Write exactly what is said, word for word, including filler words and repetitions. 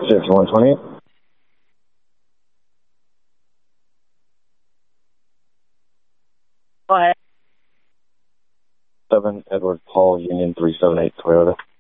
six one twenty-eight. Go ahead. seven Edward Paul Union three seven eight Toyota.